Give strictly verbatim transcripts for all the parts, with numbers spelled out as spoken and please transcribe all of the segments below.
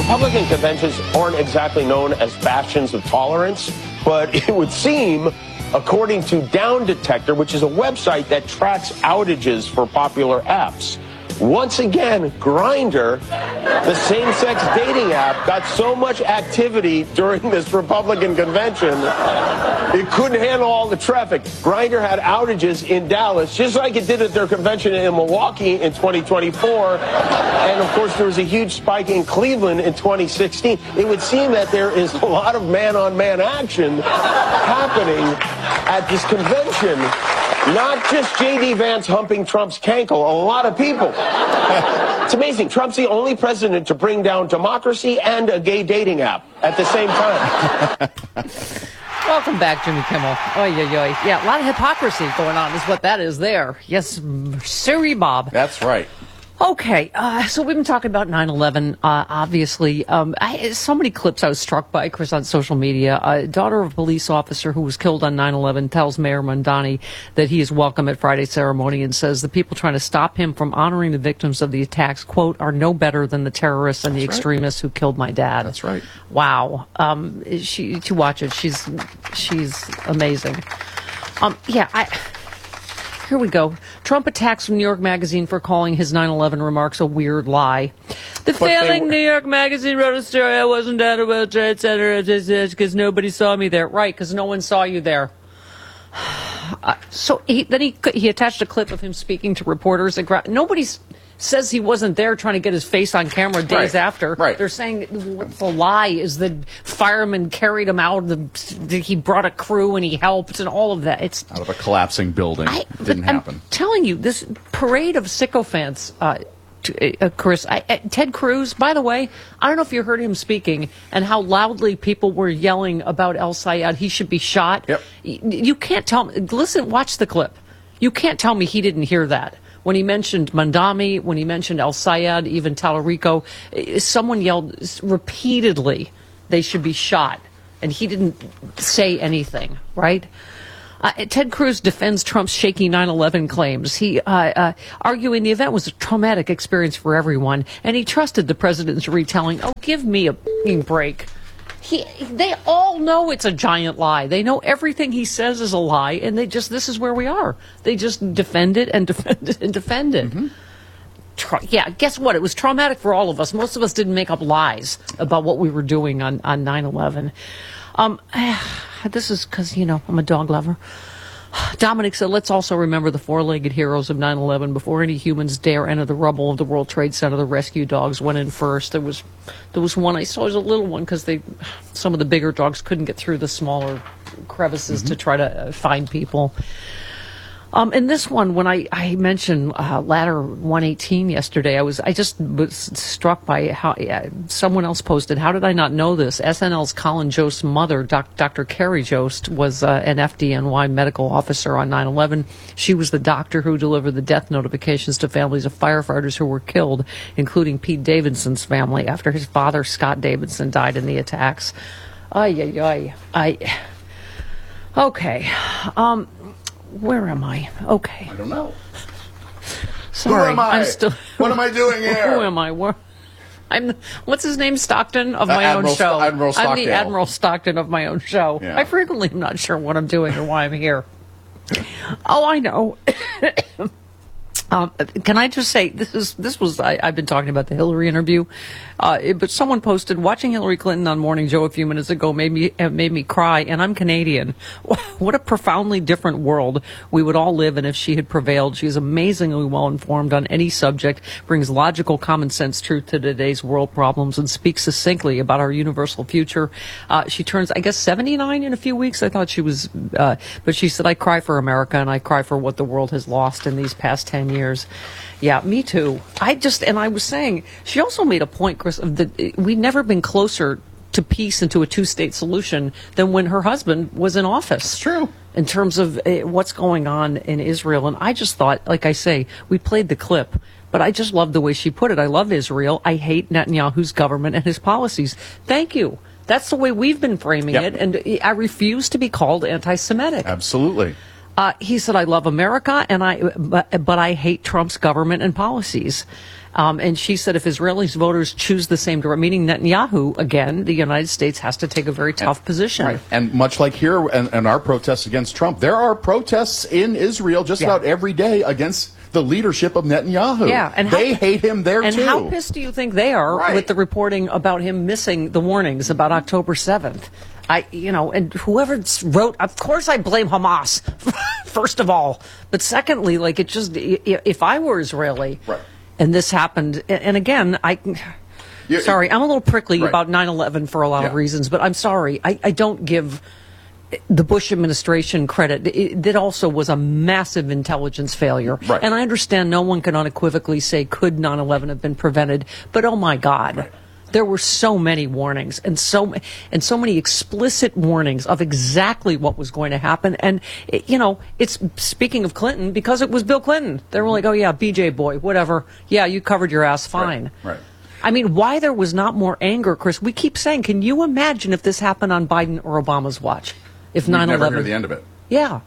Republican conventions aren't exactly known as bastions of tolerance, but it would seem, according to Down Detector, which is a website that tracks outages for popular apps, once again, Grindr, the same-sex dating app, got so much activity during this Republican convention, it couldn't handle all the traffic. Grindr had outages in Dallas, just like it did at their convention in Milwaukee in twenty twenty-four. And, of course, there was a huge spike in Cleveland in twenty sixteen. It would seem that there is a lot of man-on-man action happening at this convention. Not just J D Vance humping Trump's cankle, a lot of people. It's amazing. Trump's the only president to bring down democracy and a gay dating app at the same time. Welcome back, Jimmy Kimmel. Oy, oy, oy. Yeah, a lot of hypocrisy going on is what that is there. Yes, Siri Bob. That's right. Okay, uh, so we've been talking about nine eleven, uh, obviously. Um, I, so many clips I was struck by, Chris, on social media. A daughter of a police officer who was killed on nine eleven tells Mayor Mondani that he is welcome at Friday's ceremony and says the people trying to stop him from honoring the victims of the attacks, quote, are no better than the terrorists and the That's extremists right. who killed my dad. That's right. Wow. Um, she, to watch it, she's, she's amazing. Um, yeah, I... Here we go. Trump attacks New York Magazine for calling his nine eleven remarks a weird lie. The But failing were- New York Magazine wrote a story. I wasn't at a World Trade Center because nobody saw me there. Right, because no one saw you there. Uh, so he, then he he attached a clip of him speaking to reporters. At gra- Nobody s- says he wasn't there trying to get his face on camera days Right, after. right. They're saying what's the lie is the firemen carried him out. The, the, he brought a crew and he helped and all of that. It's Out of a collapsing building. I, Didn't but happen. I'm telling you, this parade of sycophants, uh, to, uh, Chris, I, uh, Ted Cruz, by the way, I don't know if you heard him speaking and how loudly people were yelling about El Sayed. He should be shot. Yep. Y- You can't tell me. Listen, watch the clip. You can't tell me he didn't hear that. When he mentioned Mandami, when he mentioned El Sayed, even Talarico, uh, someone yelled repeatedly, they should be shot. And he didn't say anything, right? Uh, Ted Cruz defends Trump's shaky nine eleven claims. He, uh, uh, arguing the event was a traumatic experience for everyone, and he trusted the president's retelling. Oh, give me a f***ing break. He, they all know it's a giant lie. They know everything he says is a lie, and they just, this is where we are. They just defend it and defend it and defend it. Mm-hmm. Tra- yeah, guess what? It was traumatic for all of us. Most of us didn't make up lies about what we were doing on, on nine eleven. Um, this is because, you know, I'm a dog lover. Dominic said, let's also remember the four-legged heroes of nine eleven. Before any humans dare enter the rubble of the World Trade Center, the rescue dogs went in first. There was there was one I saw, it was a little one, because they some of the bigger dogs couldn't get through the smaller crevices mm-hmm. to try to uh, find people. Um, and this one, when I, I mentioned uh, Ladder one eighteen yesterday, I was I just was struck by how uh, someone else posted, how did I not know this? S N L's Colin Jost's mother, doc, Doctor Carrie Jost, was uh, an F D N Y medical officer on nine eleven. She was the doctor who delivered the death notifications to families of firefighters who were killed, including Pete Davidson's family, after his father, Scott Davidson, died in the attacks. Ay, ay, ay. I, okay. Um... Where am I? Okay. I don't know. Sorry, Who am I? I'm still. What am I doing here? Who am I? Where? I'm. What's his name? Stockton of my uh, own Admiral, show. Admiral I'm the Stockdale. Admiral Stockton of my own show. Yeah. I frequently am not sure what I'm doing or why I'm here. Oh, I know. Um, can I just say this is this was I, I've been talking about the Hillary interview, uh, it, but someone posted watching Hillary Clinton on Morning Joe a few minutes ago made me uh, made me cry, and I'm Canadian. What a profoundly different world we would all live in if she had prevailed. She's amazingly well informed on any subject, brings logical, common sense truth to today's world problems, and speaks succinctly about our universal future. Uh, she turns, I guess, seventy-nine in a few weeks. I thought she was, uh, but she said, "I cry for America, and I cry for what the world has lost in these past ten years." Years. Yeah, me too. I just, and I was saying, she also made a point, Chris, of that we've never been closer to peace and to a two-state solution than when her husband was in office. It's true. In terms of uh, what's going on in Israel. And I just thought, like I say, we played the clip, but I just love the way she put it. I love Israel. I hate Netanyahu's government and his policies. Thank you. That's the way we've been framing Yep. it, and I refuse to be called anti-Semitic. Absolutely. Uh, he said, I love America, and I, but, but I hate Trump's government and policies. Um, and she said if Israeli voters choose the same direction, meaning Netanyahu, again, the United States has to take a very tough and, position. Right. And much like here and, and our protests against Trump, there are protests in Israel just yeah. about every day against the leadership of Netanyahu. Yeah, and they how, hate him there, and too. And how pissed do you think they are right. with the reporting about him missing the warnings about October seventh? I, you know, and whoever wrote, of course I blame Hamas, first of all. But secondly, like, it just, if I were Israeli right. and this happened, and again, I, yeah, sorry, I'm a little prickly right. about nine eleven for a lot yeah. of reasons, but I'm sorry, I, I don't give the Bush administration credit. It, that also was a massive intelligence failure. Right. And I understand no one can unequivocally say, could nine eleven have been prevented? But oh my God. Right. There were so many warnings and so and so many explicit warnings of exactly what was going to happen. And, it, you know, it's speaking of Clinton, because it was Bill Clinton. They were like, oh, yeah, B J boy, whatever. Yeah, you covered your ass fine. Right. right. I mean, why there was not more anger, Chris? We keep saying, can you imagine if this happened on Biden or Obama's watch? If nine eleven. Never hear the end of it. Yeah.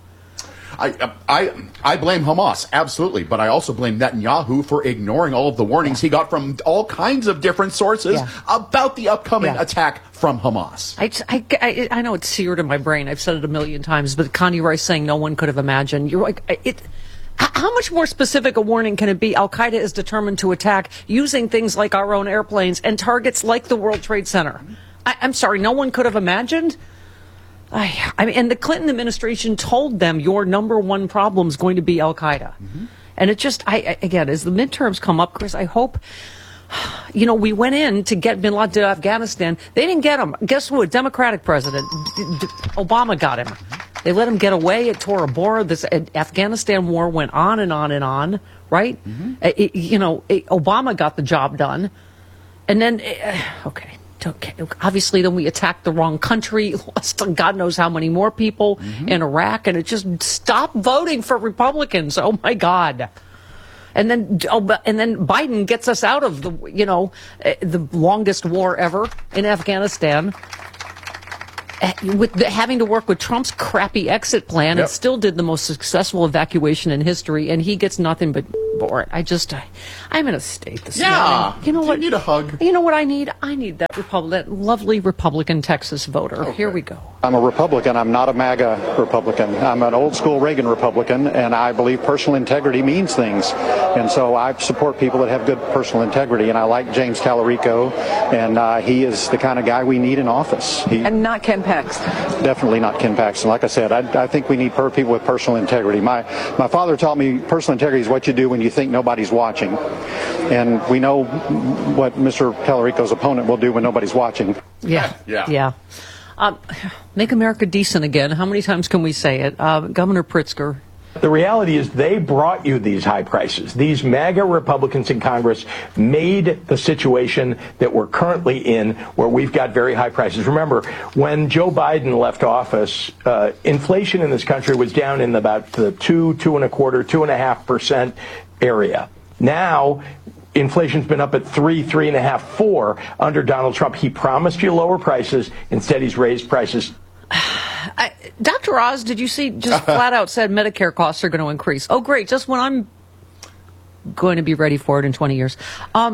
I, I I blame Hamas, absolutely, but I also blame Netanyahu for ignoring all of the warnings yeah. he got from all kinds of different sources yeah. about the upcoming yeah. attack from Hamas. I, I, I, I know it's seared in my brain. I've said it a million times, but Connie Rice saying no one could have imagined. You're like, it. How much more specific a warning can it be? Al-Qaeda is determined to attack using things like our own airplanes and targets like the World Trade Center. I, I'm sorry, no one could have imagined? I, I mean, and the Clinton administration told them your number one problem is going to be Al-Qaeda. Mm-hmm. And it just, I, I again, as the midterms come up, Chris, I hope, you know, we went in to get bin Laden to Afghanistan. They didn't get him. Guess who? A Democratic president. D- D- Obama got him. They let him get away at Tora Bora. This uh, Afghanistan war went on and on and on, right? Mm-hmm. Uh, it, you know, it, Obama got the job done. And then, uh, okay. Okay. Obviously, then we attacked the wrong country, lost God knows how many more people mm-hmm. in Iraq, and it just stopped voting for Republicans. Oh my God! And then, oh, and then Biden gets us out of the, you know, the longest war ever in Afghanistan, with the, having to work with Trump's crappy exit plan, yep. and still did the most successful evacuation in history, and he gets nothing but for it. I just, I, I'm in a state this yeah. morning. You know Do what? You need a hug. You know what I need? I need that Repub- that lovely Republican Texas voter. Okay. Here we go. I'm a Republican. I'm not a MAGA Republican. I'm an old school Reagan Republican, and I believe personal integrity means things. And so I support people that have good personal integrity, and I like James Tallarico, and uh, he is the kind of guy we need in office. He, and not Ken Paxton. Definitely not Ken Paxton. Like I said, I, I think we need per people with personal integrity. My my father taught me personal integrity is what you do when you think nobody's watching. And we know what Mister Tallarico's opponent will do when nobody's watching. Yeah, yeah. yeah. Um, make America decent again. How many times can we say it? Uh, Governor Pritzker. The reality is they brought you these high prices. These MAGA Republicans in Congress made the situation that we're currently in where we've got very high prices. Remember, when Joe Biden left office, uh, inflation in this country was down in about the two, two and a quarter, two and a half percent area. Now, inflation's been up at three, three and a half, four under Donald Trump. He promised you lower prices. Instead, he's raised prices. I, Doctor Oz, did you see, just flat out said Medicare costs are going to increase. Oh, great. Just when I'm going to be ready for it in twenty years. Um,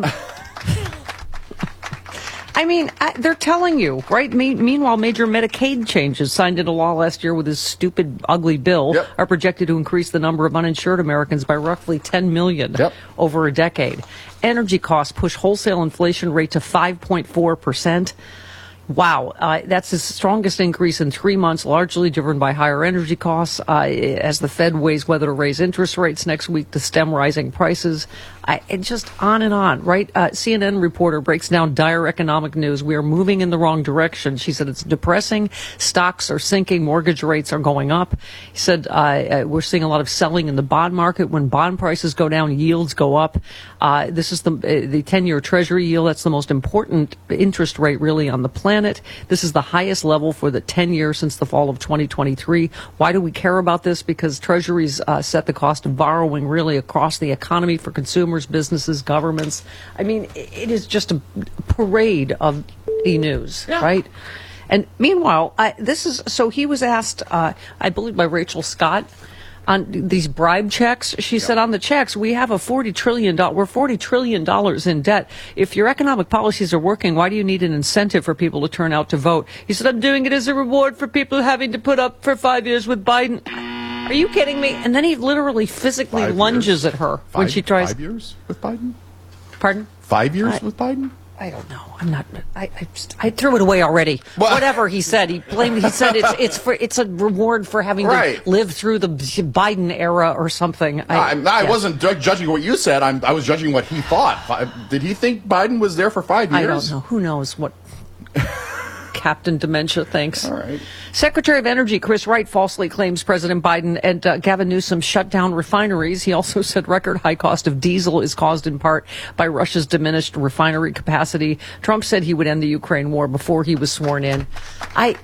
I mean, I, they're telling you, right? Me, meanwhile, major Medicaid changes signed into law last year with this stupid, ugly bill yep. are projected to increase the number of uninsured Americans by roughly ten million yep. over a decade. Energy costs push wholesale inflation rate to five point four percent. Wow, uh, that's the strongest increase in three months, largely driven by higher energy costs, uh, as the Fed weighs whether to raise interest rates next week to stem rising prices. I, and just on and on, right? Uh, C N N reporter breaks down dire economic news. We are moving in the wrong direction. She said it's depressing. Stocks are sinking. Mortgage rates are going up. He said uh, uh, we're seeing a lot of selling in the bond market. When bond prices go down, yields go up. Uh, this is the uh, the ten-year Treasury yield. That's the most important interest rate really on the planet. This is the highest level for the ten years since the fall of twenty twenty-three. Why do we care about this? Because Treasuries uh, set the cost of borrowing really across the economy for consumers, businesses, governments. I mean, it is just a parade of e-news, yeah. right? And meanwhile, I, this is, so he was asked, uh, I believe by Rachel Scott, on these bribe checks. She yep. said on the checks, we have a forty trillion dollars, we're forty trillion dollars in debt. If your economic policies are working, why do you need an incentive for people to turn out to vote? He said, I'm doing it as a reward for people having to put up for five years with Biden. Are you kidding me? And then he literally physically five lunges years? at her five, when she tries. Five years with Biden? Pardon? Five years I, with Biden? I don't know. I'm not. I I, just, I threw it away already. Well, Whatever he said, he blamed. He said it's it's for it's a reward for having right. to live through the Biden era or something. I, I, I yeah. wasn't ju- judging what you said. I'm, I was judging what he thought. Did he think Biden was there for five years? I don't know. Who knows what Captain Dementia thinks. All right. Secretary of Energy Chris Wright falsely claims President Biden and uh, Gavin Newsom shut down refineries. He also said record high cost of diesel is caused in part by Russia's diminished refinery capacity. Trump said he would end the Ukraine war before he was sworn in. I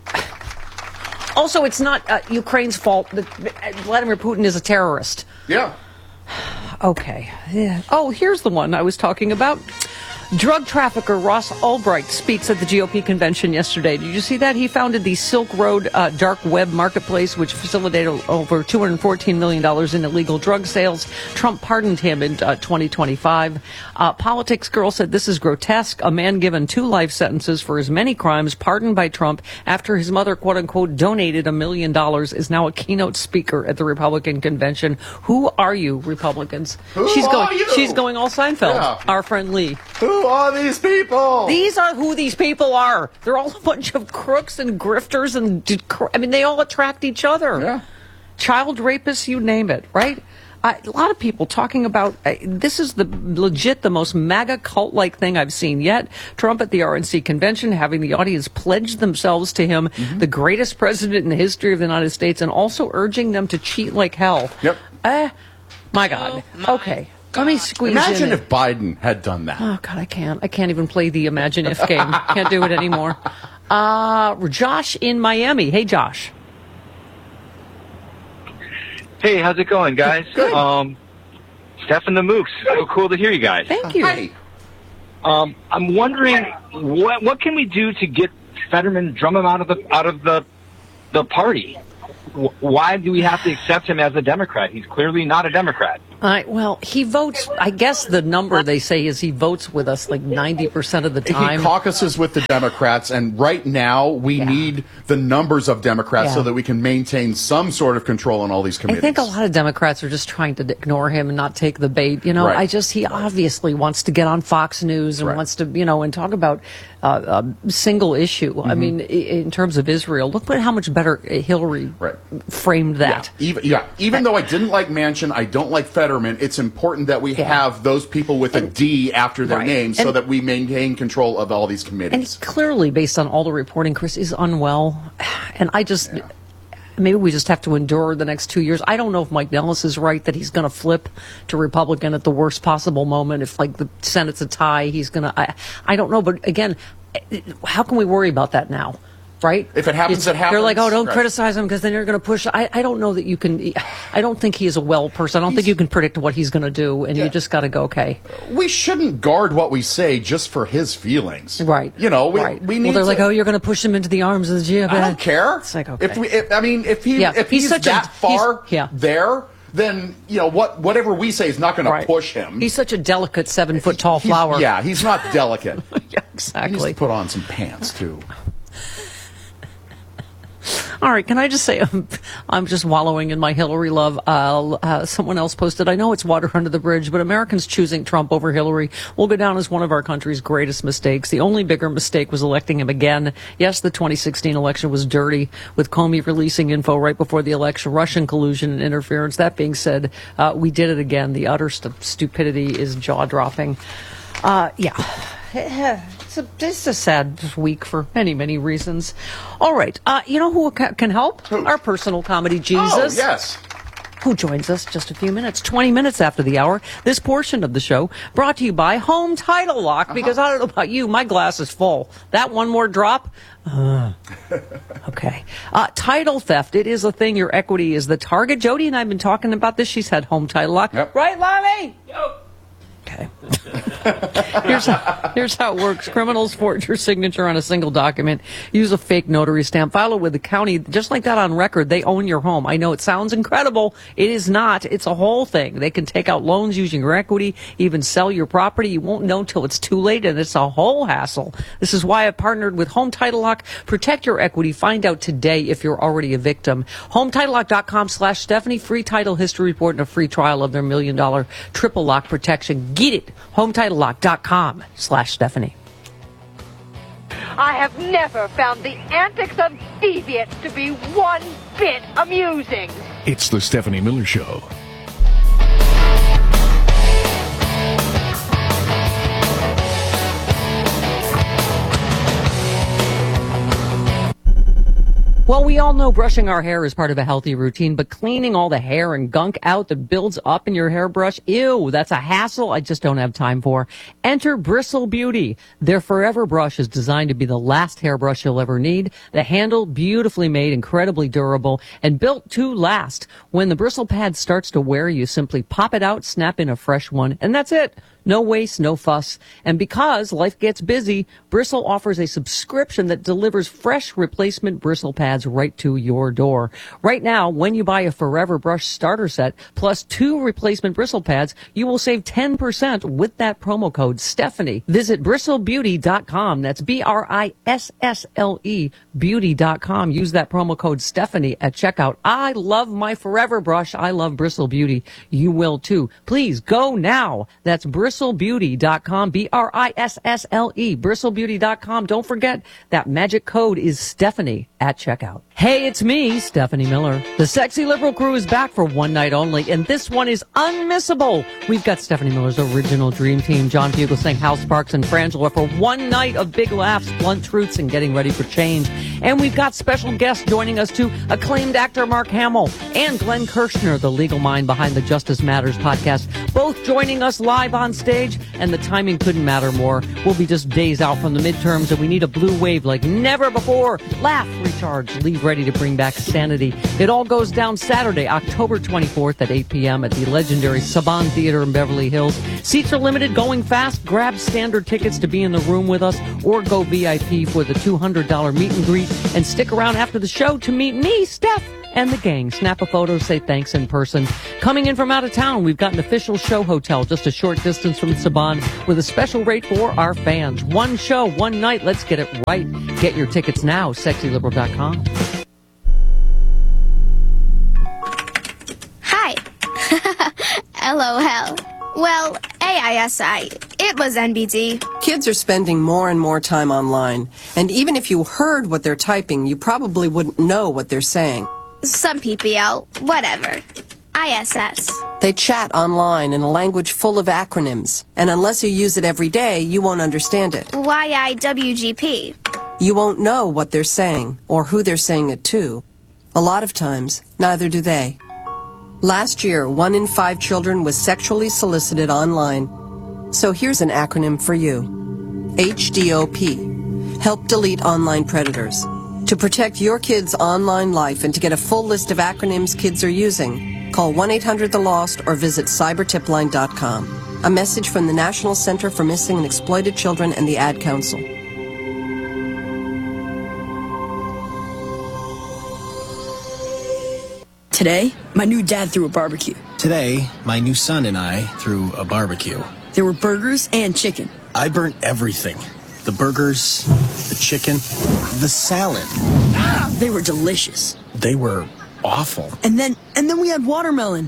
also, it's not uh, Ukraine's fault that Vladimir Putin is a terrorist. Yeah. Okay. Yeah. Oh, here's the one I was talking about. Drug trafficker Ross Ulbricht speaks at the G O P convention yesterday. Did you see that? He founded the Silk Road uh, dark web marketplace, which facilitated over two hundred fourteen million dollars in illegal drug sales. Trump pardoned him in uh, twenty twenty-five. Uh, Politics Girl said this is grotesque. A man given two life sentences for his many crimes, pardoned by Trump after his mother, quote unquote, donated a million dollars, is now a keynote speaker at the Republican convention. Who are you, Republicans? Who she's are going. you? She's going all Seinfeld. Yeah. Our friend Lee. Who are these people? These are who these people are. They're all a bunch of crooks and grifters, and I mean, they all attract each other. Yeah. Child rapists, you name it, right? I, a lot of people talking about uh, this is the legit the most MAGA cult-like thing I've seen yet. Trump at the R N C convention having the audience pledge themselves to him, mm-hmm. the greatest president in the history of the United States, and also urging them to cheat like hell. Yep. Uh, my God. Oh, my okay. God. Let me squeeze Imagine in if Biden had done that. Oh, God, I can't. I can't even play the Imagine If game. Can't do it anymore. Uh, Josh in Miami. Hey, Josh. Hey, how's it going, guys? Good. Um, Stefan the Mooks. So cool to hear you guys. Thank you. Hi. Um, I'm wondering what what can we do to get Fetterman, drum him out of the out of the the party? Why do we have to accept him as a Democrat? He's clearly not a Democrat. All right, well, he votes, I guess the number they say is he votes with us like ninety percent of the time. He caucuses with the Democrats, and right now we yeah. need the numbers of Democrats yeah. so that we can maintain some sort of control on all these committees. I think a lot of Democrats are just trying to ignore him and not take the bait. You know, right. I just, he obviously wants to get on Fox News and right. wants to, you know, and talk about uh, a single issue. Mm-hmm. I mean, in terms of Israel, look at how much better Hillary right. framed that. Yeah, even, yeah. even though I didn't like Manchin, I don't like Fetterman, it's important that we yeah. have those people with and, a D after their right. name so and, that we maintain control of all these committees. And clearly, based on all the reporting, Chris is unwell. And I just, yeah. maybe we just have to endure the next two years. I don't know if Mike Nellis is right that he's going to flip to Republican at the worst possible moment. If, like, the Senate's a tie, he's going to, I, I don't know. But again, how can we worry about that now? Right? If it happens, it's, it happens. They're like, oh, don't right. criticize him because then you're going to push. I, I don't know that you can. I don't think he is a well person. I don't he's, think you can predict what he's going to do, and yeah. you just got to go, okay. We shouldn't guard what we say just for his feelings. Right. You know, we, right. we need Well, they're to, like, oh, you're going to push him into the arms of the G O P. I don't care. It's like, okay. If we, if, I mean, if, he, yeah. if he's, he's such that a, far yeah. there, then, you know, what whatever we say is not going right. to push him. He's such a delicate seven-foot-tall flower. Yeah, he's not delicate. yeah, exactly. He needs to put on some pants, too. All right, can I just say I'm, I'm just wallowing in my Hillary love. Uh, uh, someone else posted, I know it's water under the bridge, but Americans choosing Trump over Hillary will go down as one of our country's greatest mistakes. The only bigger mistake was electing him again. Yes, the twenty sixteen election was dirty, with Comey releasing info right before the election, Russian collusion and interference. That being said, uh, we did it again. The utter st- stupidity is jaw-dropping. Uh, yeah. It's a, it's a sad week for many, many reasons. All right. Uh, you know who ca- can help? Who? Our personal comedy Jesus. Oh, yes. Who joins us just a few minutes, twenty minutes after the hour. This portion of the show brought to you by Home Title Lock, uh-huh. because I don't know about you, my glass is full. That one more drop? Uh, okay. Uh, title theft. It is a thing. Your equity is the target. Jody and I have been talking about this. She's had Home Title Lock. Yep. Right, Lami? Yep. Okay. Here's how, here's how it works. Criminals forge your signature on a single document, use a fake notary stamp, file it with the county, just like that on record. They own your home. I know it sounds incredible. It is not. It's a whole thing. They can take out loans using your equity, even sell your property. You won't know till it's too late, and it's a whole hassle. This is why I partnered with Home Title Lock. Protect your equity. Find out today if you're already a victim. home title lock dot com slash Stephanie. Free title history report and a free trial of their million dollar triple lock protection. Get it. home title lock dot com slash Stephanie. I have never found the antics of deviants to be one bit amusing. It's the Stephanie Miller Show. Well, we all know brushing our hair is part of a healthy routine, but cleaning all the hair and gunk out that builds up in your hairbrush, ew, that's a hassle I just don't have time for. Enter Bristle Beauty. Their Forever Brush is designed to be the last hairbrush you'll ever need. The handle, beautifully made, incredibly durable, and built to last. When the bristle pad starts to wear, you simply pop it out, snap in a fresh one, and that's it. No waste, no fuss. And because life gets busy, Bristle offers a subscription that delivers fresh replacement bristle pads right to your door. Right now, when you buy a Forever Brush starter set plus two replacement bristle pads, you will save ten percent with that promo code Stephanie. Visit bristle beauty dot com. That's B R I S S L E beauty dot com. Use that promo code Stephanie at checkout. I love my Forever Brush. I love Bristle Beauty. You will too. Please go now. That's bristle beauty dot com, B R I S S L E, bristle beauty dot com. Don't forget that magic code is Stephanie at checkout. Hey, it's me, Stephanie Miller. The Sexy Liberal crew is back for one night only, and this one is unmissable. We've got Stephanie Miller's original dream team, John Fugelsang, Hal Sparks, and Frangela for one night of big laughs, blunt truths, and getting ready for change. And we've got special guests joining us too, acclaimed actor Mark Hamill and Glenn Kirshner, the legal mind behind the Justice Matters podcast, both joining us live on stage, and the timing couldn't matter more. We'll be just days out from the midterms, and we need a blue wave like never before. Laugh, recharge, leave ready to bring back sanity. It all goes down Saturday, October twenty-fourth at eight p.m. at the legendary Saban Theater in Beverly Hills. Seats are limited, going fast. Grab standard tickets to be in the room with us, or go V I P for the two hundred dollars meet and greet, and stick around after the show to meet me, Steph, and the gang. Snap a photo, say thanks in person. Coming in from out of town, we've got an official show hotel just a short distance from Saban with a special rate for our fans. One show, one night. Let's get it right. Get your tickets now, sexy liberal dot com. Hi. LOL. Well, A I S I. It was N B D. Kids are spending more and more time online, and even if you heard what they're typing, you probably wouldn't know what they're saying. Some P P L. Whatever. I S S. They chat online in a language full of acronyms, and unless you use it every day, you won't understand it. Y I W G P. You won't know what they're saying, or who they're saying it to. A lot of times, neither do they. Last year, one in five children was sexually solicited online. So here's an acronym for you. H D O P. Help delete online predators. To protect your kids' online life and to get a full list of acronyms kids are using, call one eight hundred the lost or visit cyber tip line dot com. A message from the National Center for Missing and Exploited Children and the Ad Council. Today, my new dad threw a barbecue. Today, my new son and I threw a barbecue. There were burgers and chicken. I burnt everything. The burgers, the chicken, the salad. Ah, they were delicious. They were awful. And then, and then we had watermelon.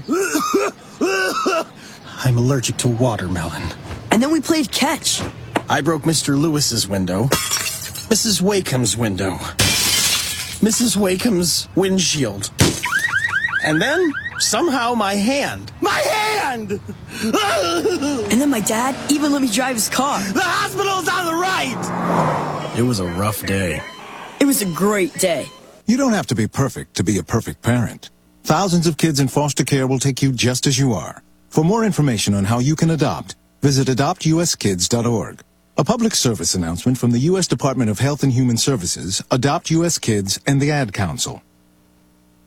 I'm allergic to watermelon. And then we played catch. I broke Mister Lewis's window, Missus Wakeham's window, Missus Wakeham's windshield. And then, somehow, my hand. My hand! And then my dad even let me drive his car. The hospital's on the right! It was a rough day. It was a great day. You don't have to be perfect to be a perfect parent. Thousands of kids in foster care will take you just as you are. For more information on how you can adopt, visit adopt u s kids dot org. A public service announcement from the U S Department of Health and Human Services, Adopt U S Kids, and the Ad Council.